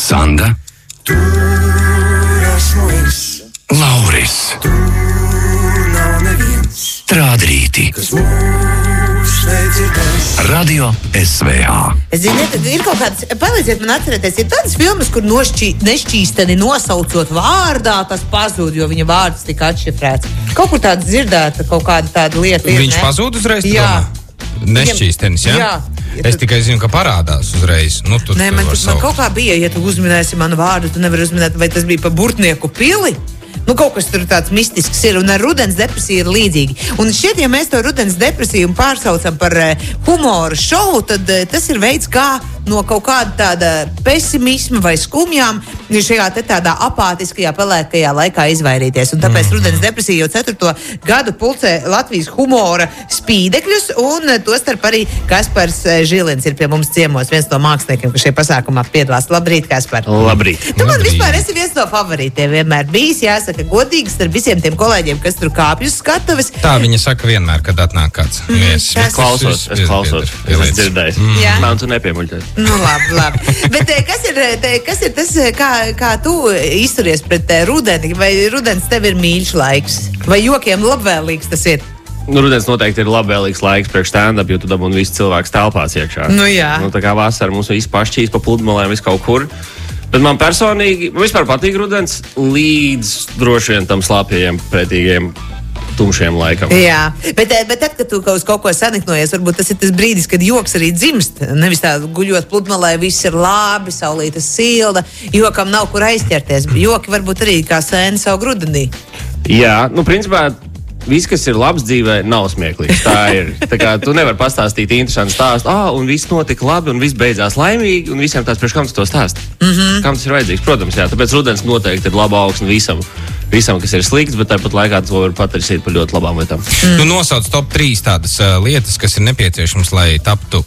Sanda, Lauris, Trādrīti, Radio SVH. Es zinu, ir kaut kāds, palīdziet man atcerēties, ir tādas filmas, kur nešķīsteni nosaucot vārdā, tas pazūd, jo viņa vārds tika atšifrēts. Kaut kur tāds dzirdēta, kaut kāda tāda lieta ir, Viņš pazūd uzreiz? Jā. Nešķīstenis, jā? Jā. Es tikai zinu, ka parādās uzreiz. Nu, Nē, man kaut kā bija, ja tu uzminēsi manu vārdu, tu nevari uzminēt, vai tas bija pa Burtnieku pili. Nu, kaut kas tur tāds mistisks ir, un ar rudens depresiju ir līdzīgi. Un šķiet, ja mēs to rudens depresiju pārsaucam par humoru šovu, tad tas ir veids, kā no kaut kāda tāda pesimisma vai skumjām šajā te tādā apātiskajā, pelēkajā laikā izvairīties. Un tāpēc rudens depresija jau 4. gadu pulcē Latvijas humora spīdekļus, un tostarp arī Kaspars Žilins ir pie mums ciemos, viens no māksliniekiem, kas šajā pasākumā piedalās. Labrīt, Kaspar! Labrīt! Tu man vispār esi viens no favorītiem vienmēr bijis, jāsaka, godīgi starp visiem tiem kolēģiem, kas tur kāpj uz skatuves. Tā viņa saka vienmēr, kad atnāk kāds viesis. Es klausos, es dzirdēju. Man tu nepiemuļķēji. Nu, labi. Bet kas ir tas, kā tu izturies pret rudeni? Vai rudens tev ir mīļš laiks? Vai jokiem labvēlīgs tas ir? Nu, rudens noteikti ir labvēlīgs laiks priekš stand-up, jo tu dabūni visu cilvēku telpās iekšā. Nu, jā. Nu, tā kā vasara mums viss pašķīs pa pludmalēm, viss kaut kur. Bet man personīgi, vispār patīk rudens līdz droši vien tam slāpjiem, pretīgiem, tumšiem laikam. Jā, bet tad, kad tu kaut ko saniknojies, varbūt tas ir tas brīdis, kad joks arī dzimst. Nevis tā guļot pludmalē, viss ir labi, saulīte silda, jokam nav kur aizķerties. Joki varbūt arī kā sēni savu grudenī. Jā, nu principā viss, kas ir labs dzīvē, nav smieklīgs. Tā ir. Tā kā tu nevari pastāstīt interesantu stāstu, un viss notika labi, un viss beidzās laimīgi, un visiem tās priekš kam tu to stāsti. Kam tas ir vajadzīgs? Protams, jā, tāpēc rudens noteikti ir laba augsne visam, kas ir slikts, bet tāpat laikā to var patriecīt par ļoti labām lietām. Nu, nosauc top 3 tādas lietas, kas ir nepieciešams, lai taptu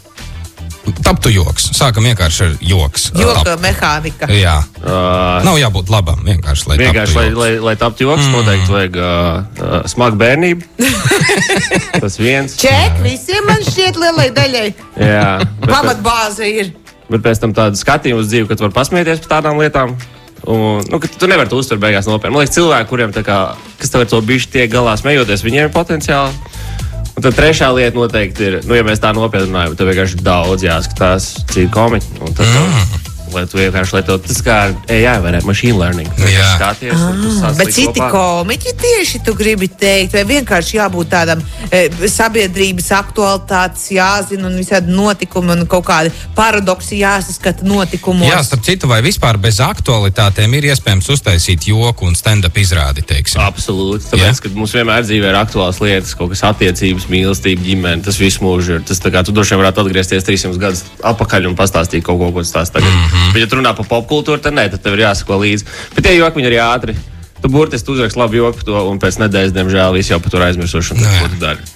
joks. Sākam vienkārši ar joks. Joka mehānika. Jā. Nav jābūt labam, vienkārši, lai taptu joks, noteikti vajag smagu bērnību. Tas viens. Ček, visiem man šķiet lielai daļai. Jā. Pamatbāze ir. Bet pēc tam tādu skatījumu uz dzīvi, ka tu vari pasmieties par tādām lietām. Un, ka tu nevari to uztvert beigās nopietni. Man liekas, cilvēki, kuriem kas tev ar to bišķi tiek galā smejoties, viņiem ir potenciāli. Un tad trešā lieta noteikti ir, ja mēs tā nopietni runājam, tad vienkārši daudz jāskatās citu komiķu. Un tad, lai tu vienkārši, tas kā ar AI vai ar machine learning. Skaties, bet citi komiķi tieši tu gribi teikt, vai vienkārši jābūt tādam sabiedrības aktualitātes jāzina un visādi notikumi un kaut kādi paradoksi jāsaskata notikumos. Jā, starp citu, vai vispār bez aktualitātēm ir iespējams uztaisīt joku un stand-up izrādi, teiksim? Absolūti, tāpēc, ka mums vienmēr dzīvē ir aktuāls lietas, kaut kas attiecības, mīlestība, ģimene, tas viss mūžu ir. Tas tā kā tu droši vien varētu atgriezties 300 gadus atpakaļ un pastāstīt kaut ko, ko tas tagad. Bet, ja tu runā par popkultūru, tad nē, tad tev ir jāsako līdzi. Bet tie joki, viņi arī ātri. Tu burtiski uzrakst labu joku par to, un pēc nedēļas, diemžēl, visi jau par to aizmirsuši, un ko tu dari.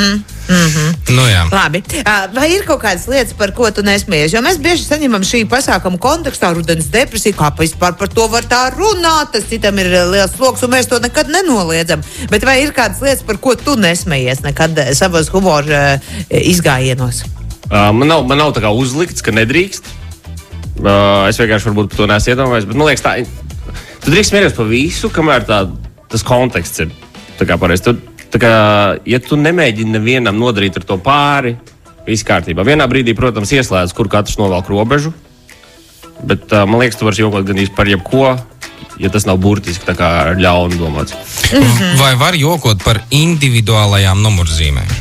Nu, jā. Labi. Vai ir kaut kādas lietas, par ko tu nesmējies? Jo mēs bieži saņemam šī pasākuma kontekstā rudens depresiju, kā vispār par to var tā runāt, tas citam ir liels sloks, un mēs to nekad nenoliedzam. Bet vai ir kādas lietas, par ko tu nesmējies nekad savos humora izgājienos? Man nav tā kā uzlikts, ka nedrīkst. Es vienkārši varbūt par to neesmu iedomājies, bet man liekas, tu drīkst smieties par visu, kamēr tas konteksts ir tā kā pareizi. Ja tu nemēģini nevienam nodarīt ar to pāri, viss kārtībā. Vienā brīdī, protams, ieslēdz, kur katrs novelk robežu, bet man liekas, tu vari jokot gan par jebko, ja tas nav burtiski tā kā ar ļaunu domāts. Vai var jokot par individuālajām numurzīmēm?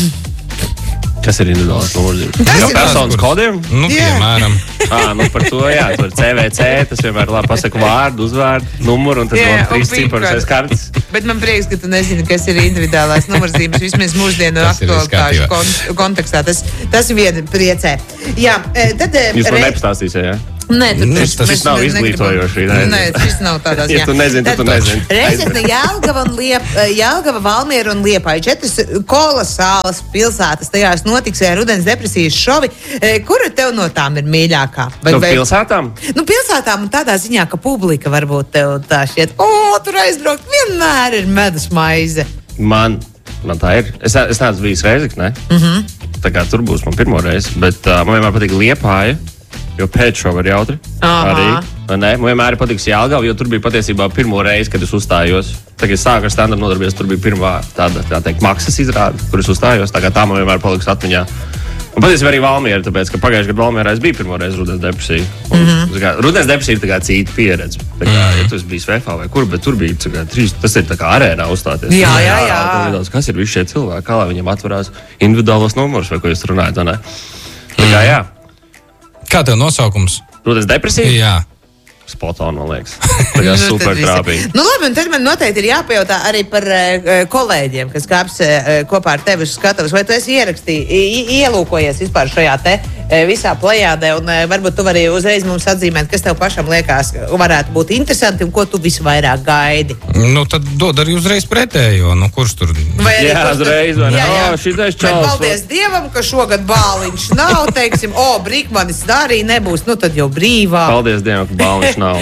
Kas ir individuāls numurzīmes? Kā personas kodiem? Nu, piemēram. Par to, jā, tur CVC, tas vienmēr labi pasaka vārdu, uzvārdu, numuru, un tad vēl 3 ciparus aiz kartes. Bet man prieks, ka tu nezini, kas ir individuālās numurzīmes, vismaz mūsdienu aktualitāšu kontekstā. Tas viena priecē. Jā, tad... Jūs man nepastāstīsiet, jā? Nē, tas nav izglītojoši. Nē, šis nav tādās. Ja tu nezini, tad tu nezini. Reizes Jelgava, Valmiera un Liepāja 4 kolosālas pilsētas. Tajās notiks rudens depresijas šovi. Kura tev no tām ir mīļākā? Pilsētām? Pilsētām un tādā ziņā, ka publika varbūt tev tā šķiet, tur aizbraukt vienmēr ir medus maize. Man tā ir. Es neesmu bijis Reizeknē. Tā kā tur būs man pirmo reizi, bet man vienmēr patīk Liepāja. Jo pēc šova ir jautri. Arī. Man vienmēr ir patiks Jelgava, jo tur bija patiesībā pirmo reizi, kad es uzstājos. Tagad es sāku ar stand-up nodarboties, tur bija pirmā tāda, tā teikt, maksas izrāde, kur es uzstājos. Tā kā tā man vienmēr paliks atmiņā. Un patiesībā arī Valmiera, tāpēc, ka pagājušajā gadā Valmierā es biju pirmo reizi Rudens depresija. Rudens depresija ir tā kā cita pieredze. Tā kā, ja tu esi bijis VFA vai kur, bet tur bija tas ir tā kā arēnā uzstāties. Jā. Kas ir visi šie cilvēki, kā lai viņiem atverās individuālos numurus, vai ko jūs runājat, vai ne? Tā kā, jā. Kā tev nosaukums? Rudens depresija? Jā. Spot on, man liekas. Tā kā super krāpīgi. Nu labi, un tad man noteikti ir jāpajautā arī par kolēģiem, kas kāps kopā ar tevi uz skatuves. Vai tu esi ielūkojies vispār šajā te visā plejādē, un varbūt tu vari uzreiz mums atzīmēt, kas tev pašam liekas varētu būt interesanti un ko tu visvairāk gaidi? Nu, tad dod arī uzreiz pretējo. Nu, kurš tur? Jā, uzreiz, vai ne? Šitais čals. Paldies Dievam, ka šogad bāliņš nav, teiksim, Brīkmanis arī nebūs, nu tad jau brīvā. Paldies Dievam, ka bāliņš nav.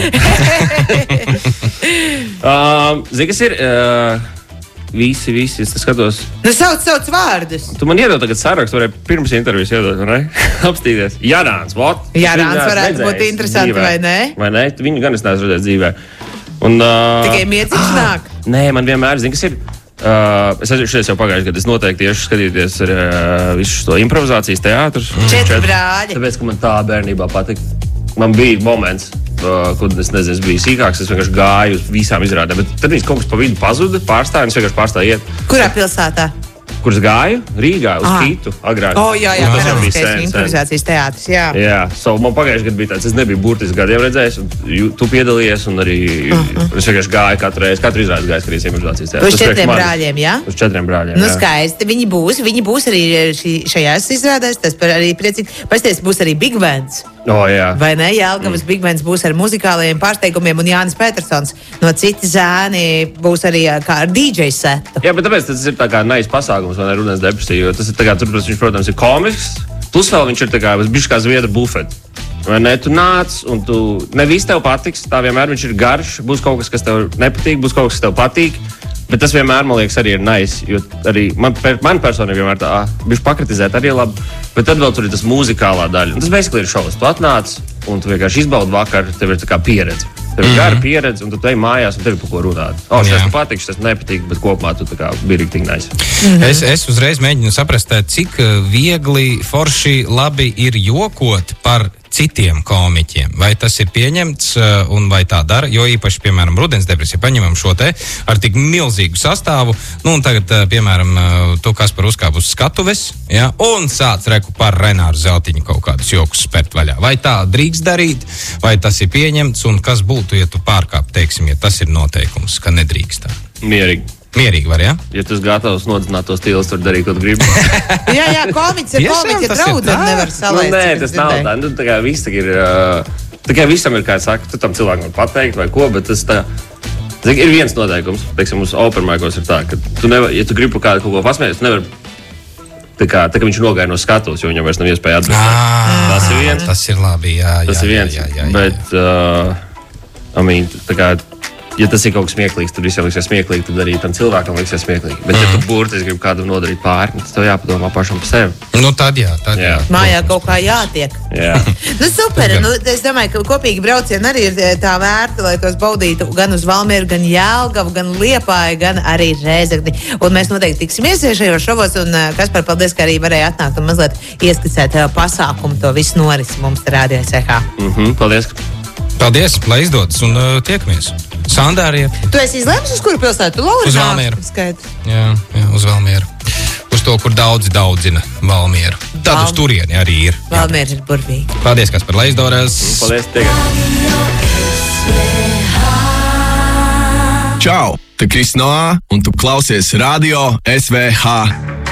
Zini, kas ir? Visi, es skatos. Nu, sauc vārdus. Tu man iedod tagad sarakstu, varēja pirms intervijas iedot, vai ne? Apstīties. Jarāns, vot. Jarāns varētu būt interesanti, dzīvē. Vai ne? Vai ne? Viņu gan es neesmu redzējis dzīvē. Un, tikai mieciņš nāk? Nē, man vienmēr, zini, kas ir? Es šeit jau pagājuši, kad es noteikti iešu skatīties visu šo improvizācijas teātrus. 4 brāļi. Tāpēc, ka man tā bērnībā patika. Man bija moments, kad es nezinu, es biju sīkāks, es vienkārši gāju uz visām izrādēm, bet tad viņš kaut kas pa vidu pazuda, pārstāja, un es vienkārši pārstāju iet. Kurā pilsētā? Kur es gāju? Rīgā, uz Kītu, agrāk. Jā, tas jau bija improvizācijas teātris, jā. Jā, man pagājuši gadu bija tāds, es nebiju burtiski gadiem redzējis, un tu piedalījies, un arī es vienkārši gāju katru izrādes gāju, skatījos improvizācijas teātris. Uz 4 brāļiem, jā? Uz 4 brāļiem, nu, skaisti, viņi būs arī šajās izrādēs, tas par arī priecīgi. Pasties, būs arī Big Bands. Jā. Vai ne? Jelgavas Big Bands būs ar muzikālajiem pārsteigumiem, un Jānis Petersons no Citi zēni būs arī kā ar DJ setu. Jā, bet tāpēc tas ir tā kā nice pasākums, vai ne, Rudens depresija, jo tas ir tā kā, tur, viņš, protams, ir komisks, plus vēl viņš ir tā kā, bišķi kā zviedru bufeti. Vai ne, tu nāc, un tu, ne viss tev patiks, tā vienmēr viņš ir garš, būs kaut kas, kas tev nepatīk, būs kaut kas, kas tev patīk. Bet tas vienmēr, man liekas, arī ir nice, jo arī man personīgi vienmēr tā, bišķi pakritizēt arī labi, bet tad vēl tur ir tas muzikālā daļa. Un tas basically ir šovs. Tu atnāc, un tu vienkārši izbaudi vakaru, tev ir tā kā pieredze. Tev ir gara pieredze, un tu ej mājās, un tev ir par ko runāt. Šis man patīk, šis nepatīk, bet kopumā tu tā kā bija riktīgi nice. Es uzreiz mēģinu saprast, cik viegli, forši, labi ir jokot par citiem komiķiem. Vai tas ir pieņemts un vai tā dara? Jo īpaši, piemēram, Rudens depresija, paņemam šo te ar tik milzīgu sastāvu. Nu, un tagad, piemēram, tu Kaspar uzkāp uz skatuves, ja, un sāc reku par Renāru Zeltiņu kaut kādus jokus spērt vaļā. Vai tā drīkst darīt, vai tas ir pieņemts, un kas būtu, ja tu pārkāp, teiksim, ja tas ir noteikums, ka nedrīkst tā? Mierīgi var, jā? Ja tu esi gatavs nodzināt tos stīlus, tur darīt, ko tu gribi. jā, komiķis ir komiķis, ja draudzene nevar salēst. Nē, tas nav tā. Nu, tā kā viss ir, tā kā visam ir, kā saka, tu tam cilvēkam var pateikt vai ko, bet tas tā, ir viens noteikums, teiksim, mums open micos ir tā, ka tu nevar, ja tu gribi par kādu kaut ko pasmēties, tu nevar, tā kā viņš nogāja no skatuves, jo viņam vairs nav iespēja atbildēt. Tas ir viens. Tas ir labi, jā. Tas ir viens, bet, tā kā, ja tas ir kaut kas smieklīgs, tad visiem liksies smieklīgi, tad arī tam cilvēkam liksies smieklīgi. Bet, ja tu burtiski gribi kādam nodarīt pāri, tad tev jāpadomā pašam par sevi. Nu, tad jā. Mājā kaut kā jātiek. Jā. Nu, super. Nu, es domāju, ka kopīgi braucieni arī ir tā vērta, lai tos baudītu gan uz Valmieru, gan Jelgavu, gan Liepāju, gan arī Rēzekni. Un mēs noteikti tiksimies šajos šovos, un Kaspar, paldies, ka arī varēja atnākt un mazliet ieskicēt pasākumu, to visu norisi mums Radio SVH. Paldies. Paldies, lai izdodas, un tiekamies. Sandārija. Tu esi izlēmis, uz kuru pilsētu? Uz Valmieru. Jā, uz Valmieru. Uz to, kur daudzi daudzina Valmieru. Tad uz turieni arī ir. Valmiera ir burvīgi. Paldies, Kaspar, lai izdodas. Paldies, Čau, te Krisnoā, un tu klausies Radio SVH.